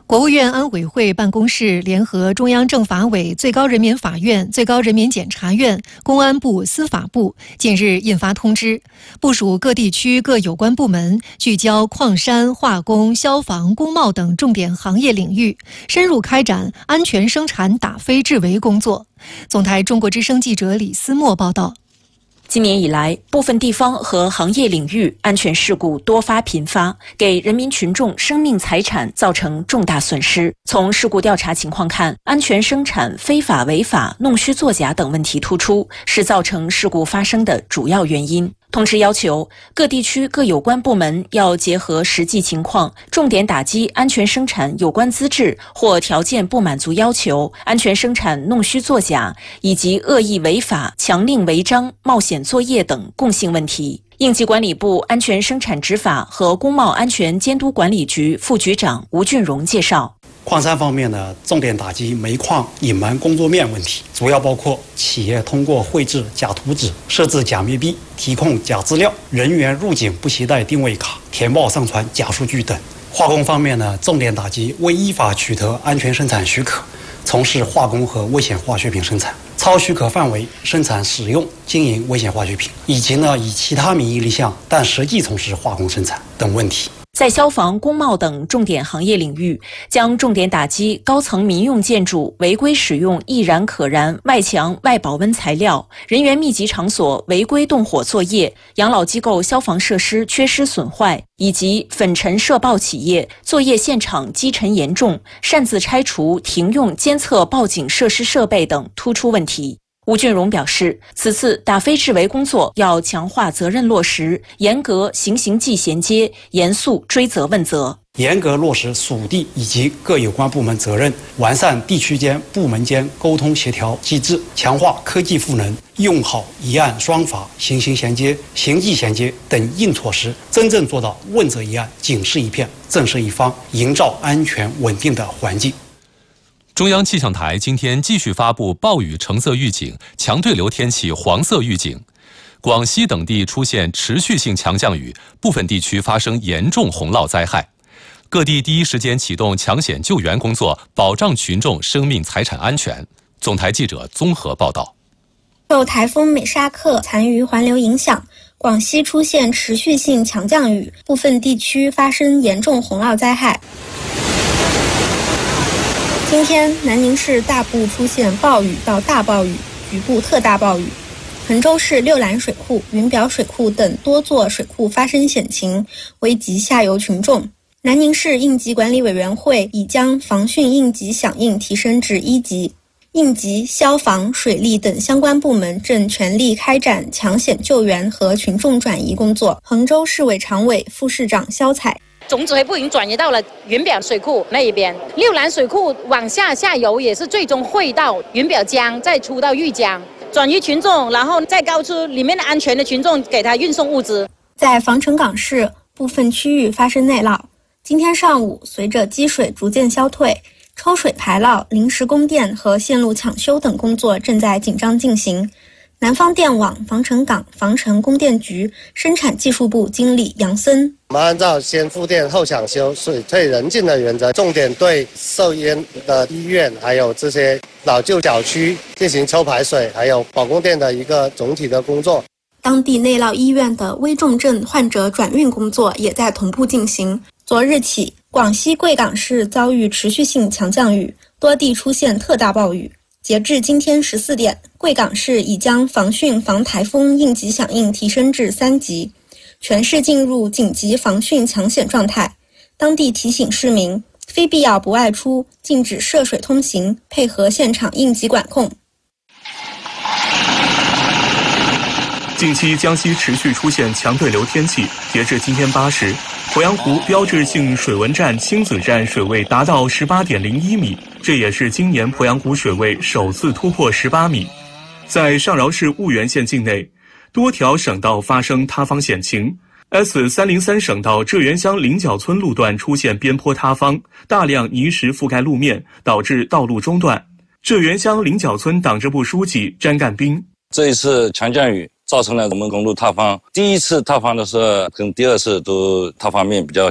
国务院安委会办公室联合中央政法委、最高人民法院、最高人民检察院、公安部、司法部近日印发通知，部署各地区各有关部门聚焦矿山、化工、消防、工贸等重点行业领域，深入开展安全生产打非治围工作。总台中国之声记者李思墨报道。 今年以来，部分地方和行业领域安全事故多发频发，给人民群众生命财产造成重大损失。从事故调查情况看，安全生产非法违法、弄虚作假等问题突出，是造成事故发生的主要原因。通知要求，各地区各有关部门要结合实际情况，重点打击安全生产有关资质或条件不满足要求、安全生产弄虚作假以及恶意违法、强令违章、冒险作业等共性问题。应急管理部安全生产执法和工贸安全监督管理局副局长吴俊荣介绍。 矿山方面呢，重点打击煤矿隐瞒工作面问题，主要包括企业通过绘制假图纸、设置假密币、提供假资料、人员入境不携带定位卡、填报上传假数据等。化工方面呢，重点打击未依法取得安全生产许可，从事化工和危险化学品生产、超许可范围生产、使用、经营危险化学品，以及以其他名义立项但实际从事化工生产等问题。 在消防、工贸等重点行业领域，将重点打击高层民用建筑违规使用易燃可燃外墙外保温材料、人员密集场所违规动火作业、养老机构消防设施缺失损坏，以及粉尘涉爆企业作业现场积尘严重、擅自拆除停用监测报警设施设备等突出问题。吴俊荣表示，此次打非治围工作要强化责任落实，严格刑刑纪衔接，严肃追责问责， 严格落实属地以及各有关部门责任，完善地区间、部门间沟通协调机制，强化科技赋能，用好一案双罚、刑刑衔接、刑纪衔接等硬措施，真正做到问责一案、警示一片、震慑一方，营造安全稳定的环境。 中央气象台今天继续发布暴雨橙色预警、强对流天气黄色预警。广西等地出现持续性强降雨，部分地区发生严重洪涝灾害。各地第一时间启动抢险救援工作，保障群众生命财产安全。总台记者综合报道。 受台风美沙克残余环流影响，广西出现持续性强降雨，部分地区发生严重洪涝灾害。今天，南宁市大部出现暴雨到大暴雨，局部特大暴雨。衡州市六兰水库、云表水库等多座水库发生险情，危及下游群众。南宁市应急管理委员会已将防汛应急响应提升至1级，应急、消防、水利等相关部门正全力开展抢险救援和群众转移工作。衡州市委常委、副市长肖彩。 总指挥部已经转移到了云表水库那一边，六兰水库往下游也是最终汇到云表江，再出到玉江，转移群众，然后再告知里面的安全的群众，给他运送物资。 在防城港市部分区域发生内涝，今天上午随着积水逐渐消退，抽水排涝、临时供电和线路抢修等工作正在紧张进行。南方电网防城港防城供电局生产技术部经理杨森， 我们按照先复电后抢修、水退人进的原则，重点对受淹的医院还有这些老旧小区进行抽排水，还有保供电的一个总体的工作。 当地内涝医院的危重症患者转运工作也在同步进行。昨日起，广西贵港市遭遇持续性强降雨，多地出现特大暴雨。截至今天14点，贵港市已将防汛防台风应急响应提升至3级，全市进入紧急防汛抢险状态。当地提醒市民，非必要不外出，禁止涉水通行，配合现场应急管控。 近期江西持续出现强对流天气，截至今天8时，鄱阳湖标志性水文站星子站水位达到18.01米，这也是今年鄱阳湖水位首次突破18米。在上饶市婺源县境内，多条省道发生塌方险情。S303 省道浙源乡菱角村路段出现边坡塌方，大量泥石覆盖路面，导致道路中断。浙源乡菱角村党支部书记詹干兵， 这一次强降雨造成了我们公路塌方，第一次塌方的时候跟第二次都塌方面比较小，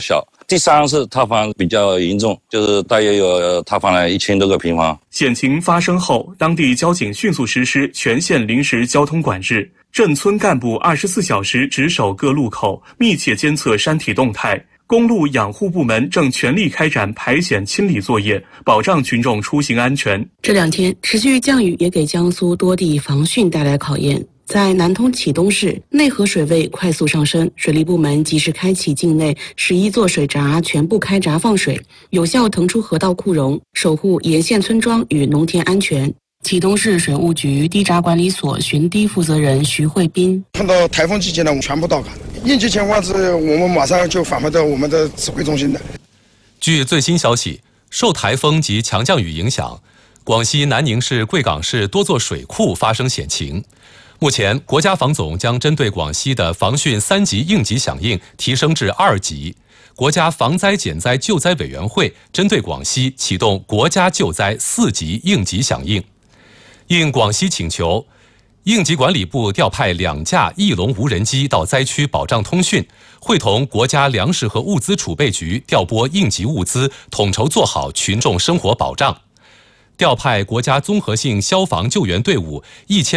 第3是塌方比较严重，就是大约有塌方了1000多个平方。 险情发生后，当地交警迅速实施全县临时交通管制，镇村干部24小时值守各路口，密切监测山体动态。公路养护部门正全力开展排险清理作业，保障群众出行安全。 这2天持续降雨也给江苏多地防汛带来考验。在南通启东市，内河水位快速上升，水利部门及时开启境内11座水闸全部开闸放水，有效腾出河道库容，守护沿线村庄与农田安全。启东市水务局堤闸管理所巡堤负责人徐慧斌： 碰到台风季节呢，我们全部到岗，应急情况是我们马上就返回到我们的指挥中心的。 据最新消息，受台风及强降雨影响，广西南宁市、贵港市多座水库发生险情。目前，国家防总将针对广西的防汛3级应急响应提升至2级。国家防灾减灾救灾委员会针对广西启动国家救灾4级应急响应。应广西请求，应急管理部调派2架翼龙无人机到灾区保障通讯，会同国家粮食和物资储备局调拨应急物资，统筹做好群众生活保障。调派国家综合性消防救援队伍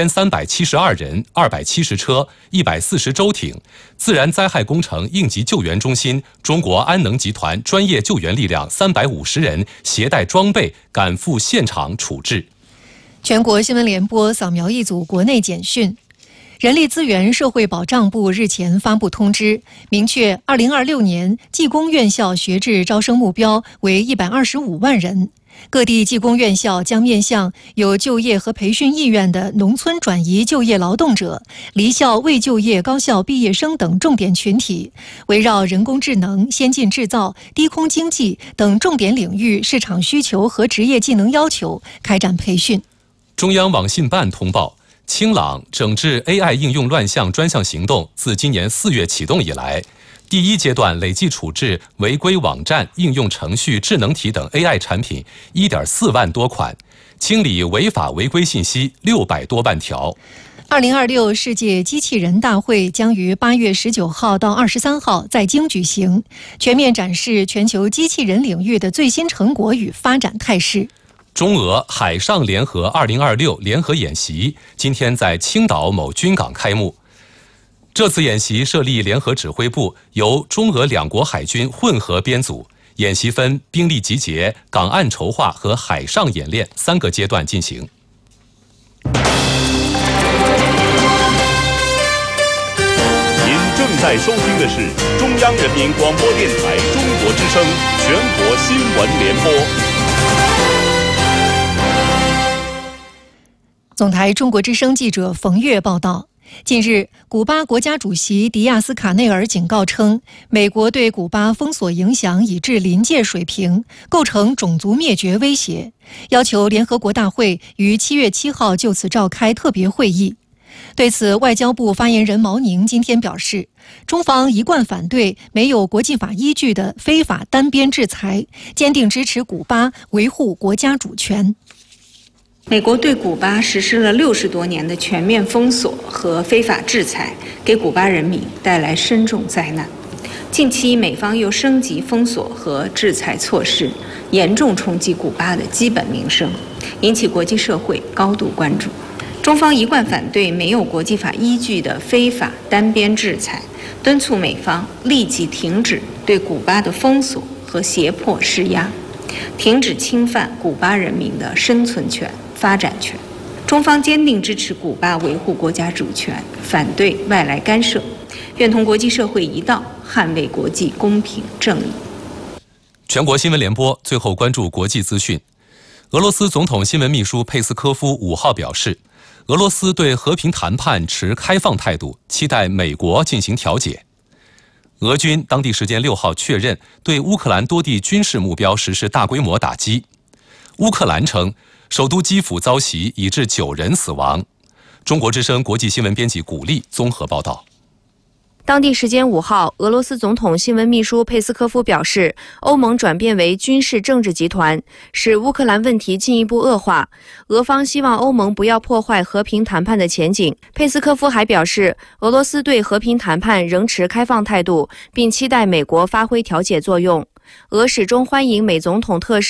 1372人、270车、140舟艇，自然灾害工程应急救援中心中国安能集团专业救援力量350人，携带装备赶赴现场处置。 全国新闻联播扫描一组国内简讯。人力资源社会保障部日前发布通知，明确2026年技工院校学制招生目标为125万人。各地技工院校将面向有就业和培训意愿的农村转移就业劳动者、离校未就业高校毕业生等重点群体，围绕人工智能、先进制造、低空经济等重点领域市场需求和职业技能要求开展培训。 中央网信办通报，清朗整治 AI 应用乱象专项行动自今年4月启动以来，第1阶段累计处置违规网站、应用程序、智能体等 AI 产品1.4万多款，清理违法违规信息600多万条。 2026世界机器人大会将于8月19号到23号在京举行，全面展示全球机器人领域的最新成果与发展态势。 中俄海上联合2026联合演习今天在青岛某军港开幕。这次演习设立联合指挥部，由中俄2国海军混合编组，演习分兵力集结、港岸筹划和海上演练3个阶段进行。 您正在收听的是中央人民广播电台中国之声全国新闻联播。 总台中国之声记者冯月报道，近日，古巴国家主席迪亚斯卡内尔警告称，美国对古巴封锁影响已至临界水平，构成种族灭绝威胁，要求联合国大会于7月7号就此召开特别会议。对此，外交部发言人毛宁今天表示，中方一贯反对没有国际法依据的非法单边制裁，坚定支持古巴维护国家主权。 美国对古巴实施了60多年的全面封锁和非法制裁，给古巴人民带来深重灾难。近期，美方又升级封锁和制裁措施，严重冲击古巴的基本民生，引起国际社会高度关注。中方一贯反对没有国际法依据的非法单边制裁，敦促美方立即停止对古巴的封锁和胁迫施压，停止侵犯古巴人民的生存权、发展权。中方坚定支持古巴维护国家主权，反对外来干涉，愿同国际社会一道捍卫国际公平正义。 全国新闻联播最后关注国际资讯。俄罗斯总统新闻秘书佩斯科夫5号表示，俄罗斯对和平谈判持开放态度，期待美国进行调解。俄军当地时间6号确认对乌克兰多地军事目标实施大规模打击。乌克兰称，首都基辅遭袭，已致9人死亡。中国之声国际新闻编辑古丽综合报道。 当地时间5号，俄罗斯总统新闻秘书佩斯科夫表示，欧盟转变为军事政治集团，使乌克兰问题进一步恶化。俄方希望欧盟不要破坏和平谈判的前景。佩斯科夫还表示，俄罗斯对和平谈判仍持开放态度，并期待美国发挥调解作用。俄始终欢迎美总统特使